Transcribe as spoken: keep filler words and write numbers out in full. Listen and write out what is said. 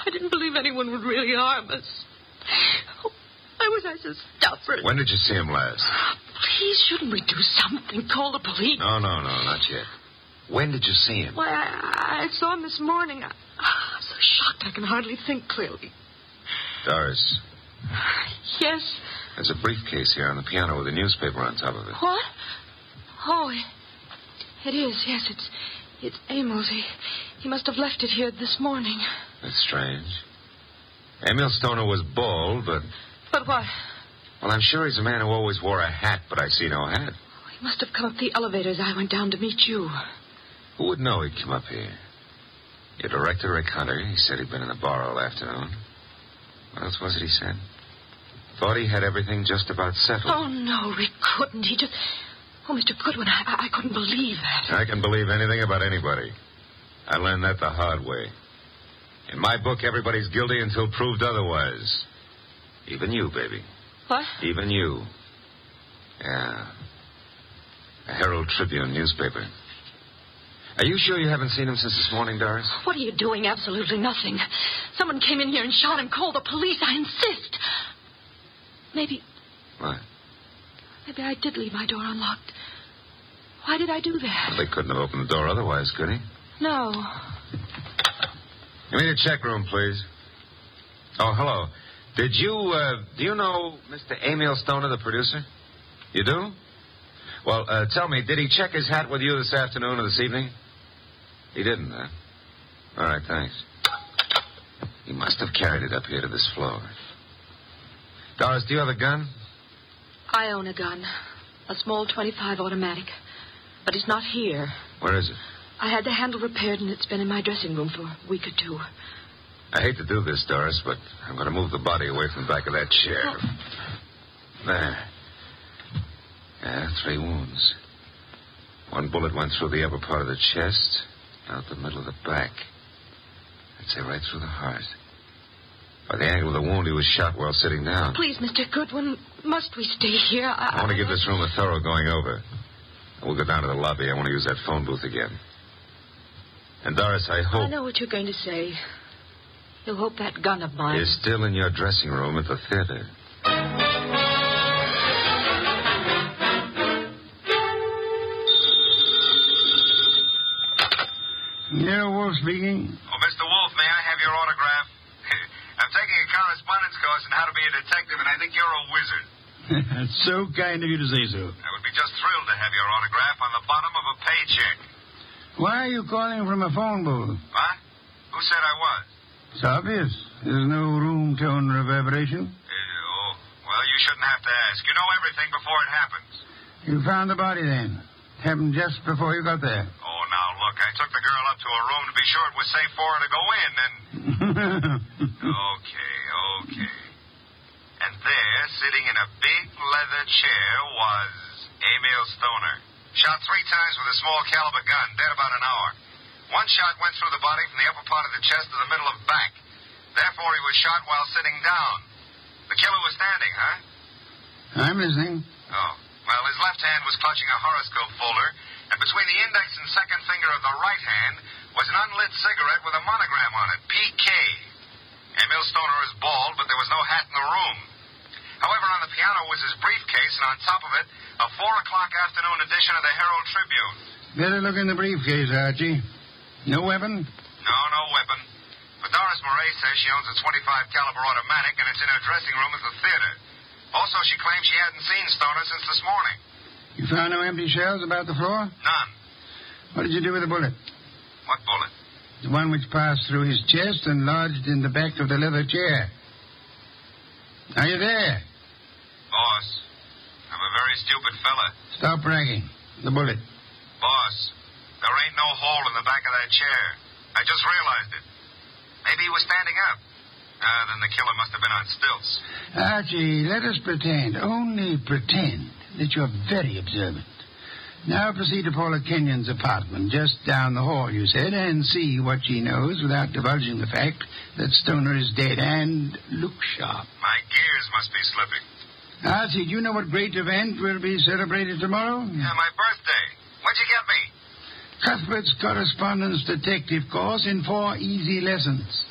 I didn't believe anyone would really harm us. Oh, why was I so stubborn? When did you see him last? Please, shouldn't we do something? Call the police? No, no, no, not yet. When did you see him? Why, I, I saw him this morning. I, I'm so shocked I can hardly think clearly. Doris. Yes? There's a briefcase here on the piano with a newspaper on top of it. What? Oh, it, it is. Yes, it's it's Emil's. He, he must have left it here this morning. That's strange. Emil Stoner was bald, but... But what? Well, I'm sure he's a man who always wore a hat, but I see no hat. He must have come up the elevator as I went down to meet you. Who would know he'd come up here? Your director, Rick Hunter, he said he'd been in the bar all afternoon. What else was it he said? Thought he had everything just about settled. Oh, no, Rick couldn't. He just... Oh, Mister Goodwin, I, I couldn't believe that. I can believe anything about anybody. I learned that the hard way. In my book, everybody's guilty until proved otherwise. Even you, baby. What? Even you. Yeah. A Herald Tribune newspaper. Are you sure you haven't seen him since this morning, Doris? What are you doing? Absolutely nothing. Someone came in here and shot him. Call the police. I insist. Maybe... What? Maybe I did leave my door unlocked. Why did I do that? Well, they couldn't have opened the door otherwise, could he? No. Give me the check room, please. Oh, hello. Did you, uh, do you know Mister Emil Stoner, the producer? You do? Well, uh, tell me, did he check his hat with you this afternoon or this evening? He didn't, huh? All right, thanks. He must have carried it up here to this floor. Doris, do you have a gun? I own a gun. A small twenty-five automatic. But it's not here. Where is it? I had the handle repaired, and it's been in my dressing room for a week or two. I hate to do this, Doris, but I'm going to move the body away from the back of that chair. Oh. There. Yeah, three wounds. One bullet went through the upper part of the chest, out the middle of the back. I'd say right through the heart. By the angle of the wound, he was shot while sitting down. Please, Mister Goodwin, must we stay here? I, I want to give this room a thorough going over. We'll go down to the lobby. I want to use that phone booth again. And, Doris, I hope... I know what you're going to say. You'll hope that gun of mine... is still in your dressing room at the theater. Yeah, Wolf speaking. Oh, Mister Wolf, may I have your autograph? I'm taking a correspondence course on how to be a detective, and I think you're a wizard. That's so kind of you to say so. I would be just thrilled to have your autograph on the bottom of a paycheck. Why are you calling from a phone booth? What? Who said I was? It's obvious. There's no room tone reverberation. Uh, oh, well, you shouldn't have to ask. You know everything before it happens. You found the body then? Happened just before you got there. Oh, now, look, I took the girl up to her room to be sure it was safe for her to go in, and... okay, okay. And there, sitting in a big leather chair, was Emil Stoner. Shot three times with a small caliber gun, dead about an hour. One shot went through the body from the upper part of the chest to the middle of the back. Therefore, he was shot while sitting down. The killer was standing, huh? I'm listening. Oh. Well, his left hand was clutching a horoscope folder, and between the index and second finger of the right hand was an unlit cigarette with a monogram on it, P K. Emil Stoner is bald, but there was no hat in the room. However, on the piano was his briefcase, and on top of it, a four o'clock afternoon edition of the Herald Tribune. Better look in the briefcase, Archie. No weapon? No, no weapon. But Doris Murray says she owns a twenty-five caliber automatic, and it's in her dressing room at the theater. Also, she claims she hadn't seen Stoner since this morning. You found no empty shells about the floor? None. What did you do with the bullet? What bullet? The one which passed through his chest and lodged in the back of the leather chair. Are you there? Boss, I'm a very stupid fella. Stop bragging. The bullet. Boss, there ain't no hole in the back of that chair. I just realized it. Maybe he was standing up. Ah, uh, then the killer must have been on stilts. Archie, let us pretend, only pretend, that you're very observant. Now proceed to Paula Kenyon's apartment, just down the hall, you said, and see what she knows without divulging the fact that Stoner is dead, and look sharp. My gears must be slipping. Archie, do you know what great event will be celebrated tomorrow? Yeah, my birthday. What'd you get me? Cuthbert's correspondence detective course in four easy lessons.